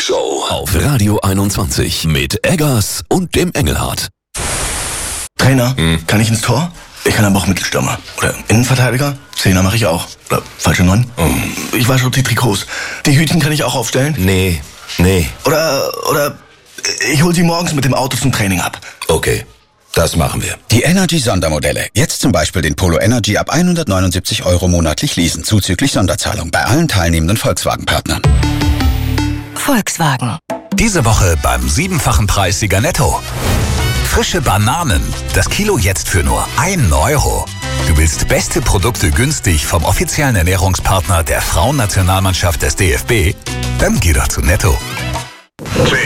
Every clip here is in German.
Show auf Radio 21 mit Eggers und dem Engelhardt. Trainer, kann ich ins Tor? Ich kann aber auch Mittelstürmer. Oder Innenverteidiger? Zehner mache ich auch. Oder falsche 9? Ich wasche die Trikots. Die Hütchen kann ich auch aufstellen? Nee. Oder ich hol sie morgens mit dem Auto zum Training ab. Okay, das machen wir. Die Energy-Sondermodelle. Jetzt zum Beispiel den Polo Energy ab 179 € monatlich leasen, zuzüglich Sonderzahlung bei allen teilnehmenden Volkswagen-Partnern. Volkswagen. Diese Woche beim 7-fachen Preis Sieger Netto. Frische Bananen. Das Kilo jetzt für nur 1 €. Du willst beste Produkte günstig vom offiziellen Ernährungspartner der Frauennationalmannschaft des DFB? Dann geh doch zu Netto. 10, 9,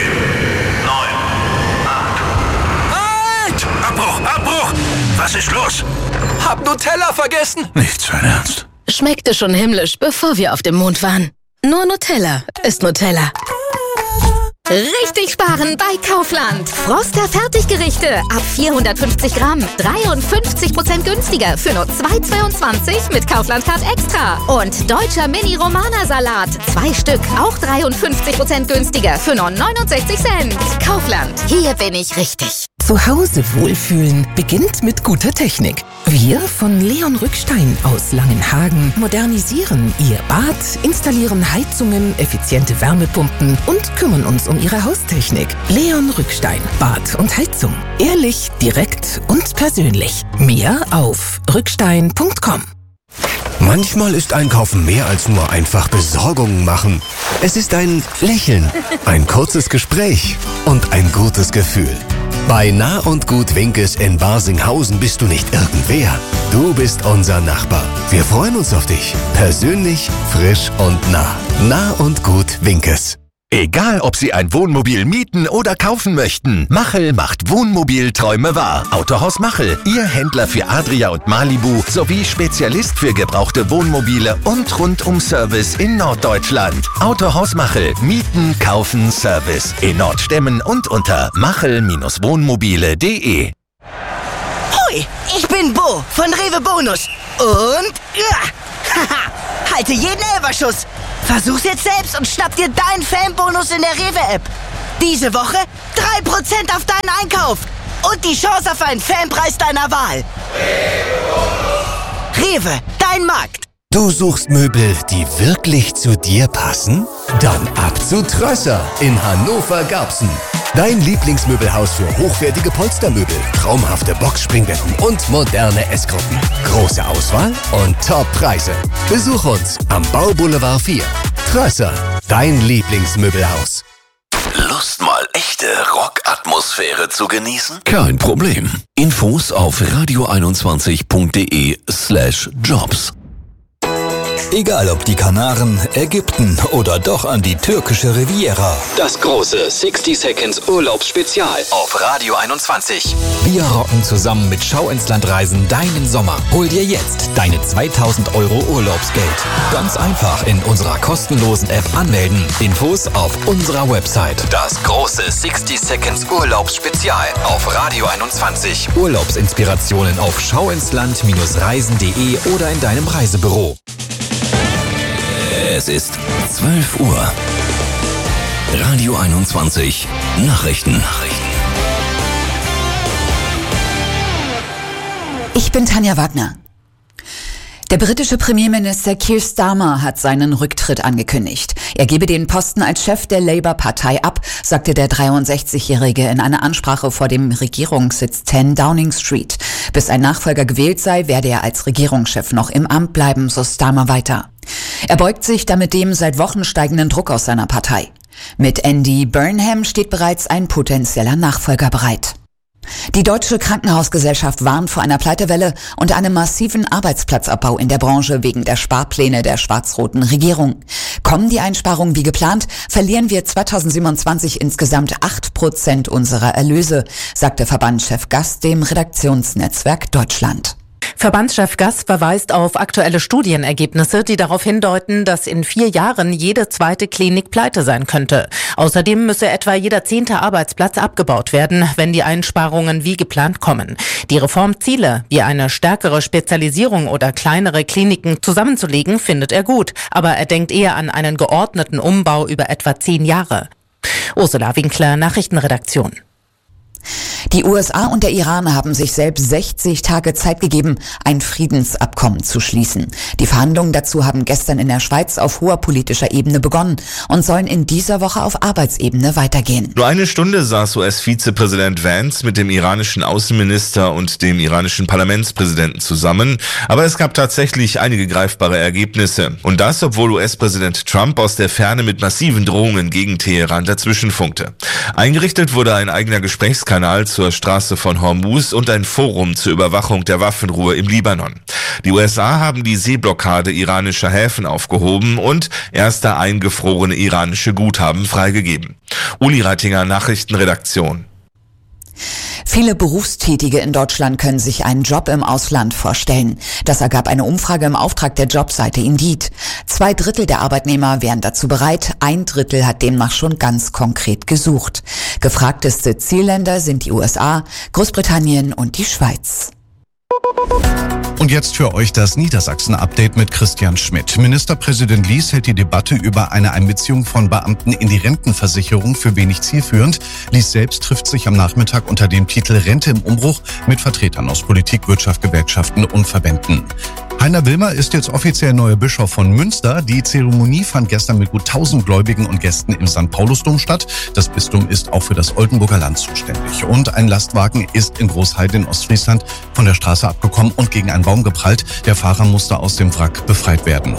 8. Halt! Abbruch! Was ist los? Hab Nutella vergessen. Nicht sein Ernst. Schmeckte schon himmlisch, bevor wir auf dem Mond waren. Nur Nutella ist Nutella. Richtig sparen bei Kaufland. Froster Fertiggerichte ab 450 Gramm. 53% günstiger für nur 2,22 mit Kaufland Card Extra. Und deutscher Mini-Romana-Salat. 2 Stück, auch 53% günstiger für nur 69 Cent. Kaufland, hier bin ich richtig. Zu Hause wohlfühlen beginnt mit guter Technik. Wir von Leon Rückstein aus Langenhagen modernisieren Ihr Bad, installieren Heizungen, effiziente Wärmepumpen und kümmern uns um Ihre Haustechnik. Leon Rückstein, Bad und Heizung. Ehrlich, direkt und persönlich. Mehr auf rückstein.com. Manchmal ist Einkaufen mehr als nur einfach Besorgungen machen. Es ist ein Lächeln, ein kurzes Gespräch und ein gutes Gefühl. Bei Nah und Gut Winkes in Barsinghausen bist du nicht irgendwer. Du bist unser Nachbar. Wir freuen uns auf dich. Persönlich, frisch und nah. Nah und Gut Winkes. Egal, ob Sie ein Wohnmobil mieten oder kaufen möchten, Machel macht Wohnmobilträume wahr. Autohaus Machel, Ihr Händler für Adria und Malibu sowie Spezialist für gebrauchte Wohnmobile und Rundum-Service in Norddeutschland. Autohaus Machel, Mieten, Kaufen, Service in Nordstemmen und unter machel-wohnmobile.de. Hoi, ich bin Bo von Rewe Bonus und halte jeden Elferschuss. Versuch's jetzt selbst und schnapp dir deinen Fanbonus in der Rewe-App. Diese Woche 3% auf deinen Einkauf und die Chance auf einen Fanpreis deiner Wahl. Rewe, dein Markt. Du suchst Möbel, die wirklich zu dir passen? Dann ab zu Trösser in Hannover-Garbsen. Dein Lieblingsmöbelhaus für hochwertige Polstermöbel, traumhafte Boxspringbetten und moderne Essgruppen. Große Auswahl und Top-Preise. Besuch uns am Bauboulevard 4. Trösser, dein Lieblingsmöbelhaus. Lust mal echte Rockatmosphäre zu genießen? Kein Problem. Infos auf radio21.de/jobs. Egal ob die Kanaren, Ägypten oder doch an die türkische Riviera. Das große 60 Seconds Urlaubsspezial auf Radio 21. Wir rocken zusammen mit Schau ins Land Reisen deinen Sommer. Hol dir jetzt deine 2000 € Urlaubsgeld. Ganz einfach in unserer kostenlosen App anmelden. Infos auf unserer Website. Das große 60 Seconds Urlaubsspezial auf Radio 21. Urlaubsinspirationen auf schauinsland-reisen.de oder in deinem Reisebüro. Es ist 12 Uhr. Radio 21 Nachrichten. Ich bin Tanja Wagner. Der britische Premierminister Keir Starmer hat seinen Rücktritt angekündigt. Er gebe den Posten als Chef der Labour-Partei ab, sagte der 63-Jährige in einer Ansprache vor dem Regierungssitz 10 Downing Street. Bis ein Nachfolger gewählt sei, werde er als Regierungschef noch im Amt bleiben, so Starmer weiter. Er beugt sich damit dem seit Wochen steigenden Druck aus seiner Partei. Mit Andy Burnham steht bereits ein potenzieller Nachfolger bereit. Die Deutsche Krankenhausgesellschaft warnt vor einer Pleitewelle und einem massiven Arbeitsplatzabbau in der Branche wegen der Sparpläne der schwarz-roten Regierung. Kommen die Einsparungen wie geplant, verlieren wir 2027 insgesamt 8% unserer Erlöse, sagte Verbandschef Gass dem Redaktionsnetzwerk Deutschland. Verbandschef Gass verweist auf aktuelle Studienergebnisse, die darauf hindeuten, dass in 4 Jahren jede zweite Klinik pleite sein könnte. Außerdem müsse etwa jeder 10. Arbeitsplatz abgebaut werden, wenn die Einsparungen wie geplant kommen. Die Reformziele, wie eine stärkere Spezialisierung oder kleinere Kliniken zusammenzulegen, findet er gut. Aber er denkt eher an einen geordneten Umbau über etwa 10 Jahre. Ursula Winkler, Nachrichtenredaktion. Die USA und der Iran haben sich selbst 60 Tage Zeit gegeben, ein Friedensabkommen zu schließen. Die Verhandlungen dazu haben gestern in der Schweiz auf hoher politischer Ebene begonnen und sollen in dieser Woche auf Arbeitsebene weitergehen. Nur eine Stunde saß US-Vizepräsident Vance mit dem iranischen Außenminister und dem iranischen Parlamentspräsidenten zusammen. Aber es gab tatsächlich einige greifbare Ergebnisse. Und das, obwohl US-Präsident Trump aus der Ferne mit massiven Drohungen gegen Teheran dazwischenfunkte. Eingerichtet wurde ein eigener Gesprächskanal zur Straße von Hormuz und ein Forum zur Überwachung der Waffenruhe im Libanon. Die USA haben die Seeblockade iranischer Häfen aufgehoben und erste eingefrorene iranische Guthaben freigegeben. Uli Reitinger, Nachrichtenredaktion. Viele Berufstätige in Deutschland können sich einen Job im Ausland vorstellen. Das ergab eine Umfrage im Auftrag der Jobseite Indeed. 2/3 der Arbeitnehmer wären dazu bereit, 1/3 hat demnach schon ganz konkret gesucht. Gefragteste Zielländer sind die USA, Großbritannien und die Schweiz. Und jetzt für euch das Niedersachsen-Update mit Christian Schmidt. Ministerpräsident Lies hält die Debatte über eine Einbeziehung von Beamten in die Rentenversicherung für wenig zielführend. Lies selbst trifft sich am Nachmittag unter dem Titel Rente im Umbruch mit Vertretern aus Politik, Wirtschaft, Gewerkschaften und Verbänden. Heiner Wilmer ist jetzt offiziell neuer Bischof von Münster. Die Zeremonie fand gestern mit gut 1000 Gläubigen und Gästen im St. Paulusdom statt. Das Bistum ist auch für das Oldenburger Land zuständig. Und ein Lastwagen ist in Großheide in Ostfriesland von der Straße abgekommen und gegen einen Baum geprallt. Der Fahrer musste aus dem Wrack befreit werden.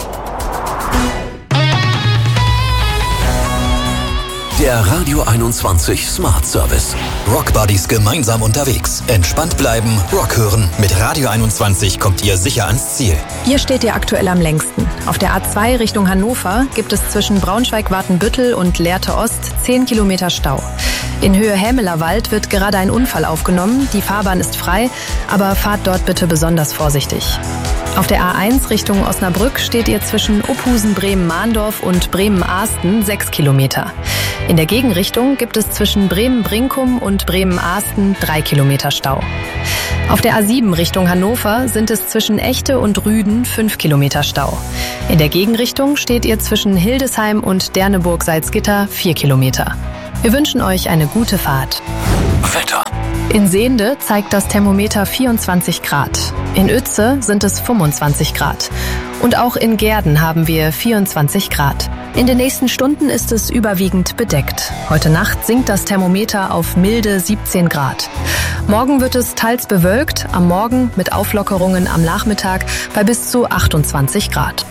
Der Radio 21 Smart Service. Rock Buddies gemeinsam unterwegs. Entspannt bleiben, Rock hören. Mit Radio 21 kommt ihr sicher ans Ziel. Hier steht ihr aktuell am längsten. Auf der A2 Richtung Hannover gibt es zwischen Braunschweig-Watenbüttel und Lehrte Ost 10 Kilometer Stau. In Höhe Hämelerwald wird gerade ein Unfall aufgenommen. Die Fahrbahn ist frei, aber fahrt dort bitte besonders vorsichtig. Auf der A1 Richtung Osnabrück steht ihr zwischen Ophusen, Bremen-Mahndorf und Bremen-Ahsten 6 Kilometer. In der Gegenrichtung gibt es zwischen Bremen-Brinkum und Bremen-Ahsten 3 Kilometer Stau. Auf der A7 Richtung Hannover sind es zwischen Echte und Rüden 5 Kilometer Stau. In der Gegenrichtung steht ihr zwischen Hildesheim und Derneburg-Salzgitter 4 Kilometer. Wir wünschen euch eine gute Fahrt. Wetter. In Sehnde zeigt das Thermometer 24 Grad. In Uetze sind es 25 Grad. Und auch in Gehrden haben wir 24 Grad. In den nächsten Stunden ist es überwiegend bedeckt. Heute Nacht sinkt das Thermometer auf milde 17 Grad. Morgen wird es teils bewölkt, am Morgen mit Auflockerungen am Nachmittag bei bis zu 28 Grad.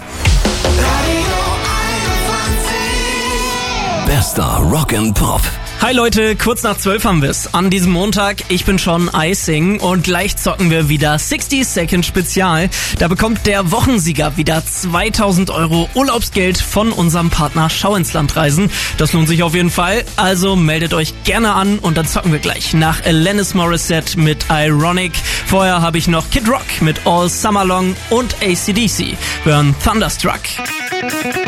Bester Rock and Pop. Hi Leute, kurz nach 12 haben wir's. An diesem Montag, ich bin Sean Icing und gleich zocken wir wieder 60 Second Spezial. Da bekommt der Wochensieger wieder 2000 € Urlaubsgeld von unserem Partner Schau ins Land Reisen. Das lohnt sich auf jeden Fall, also meldet euch gerne an und dann zocken wir gleich nach Alanis Morissette mit Ironic. Vorher habe ich noch Kid Rock mit All Summer Long und AC/DC. Wir hören Thunderstruck.